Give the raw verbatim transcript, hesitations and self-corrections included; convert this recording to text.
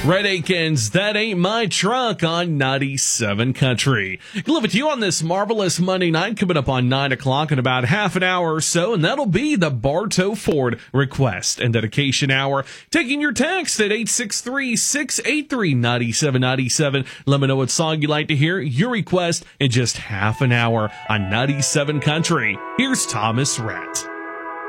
Red Aikens, That Ain't My Truck on ninety-seven Country. Live with you on this marvelous Monday night, coming up on nine o'clock in about half an hour or so, and that'll be the Bartow Ford Request and Dedication Hour. Taking your text at eight six three, six eight three, nine seven nine seven. Let me know what song you'd like to hear, your request, in just half an hour on ninety-seven Country. Here's Thomas Rhett.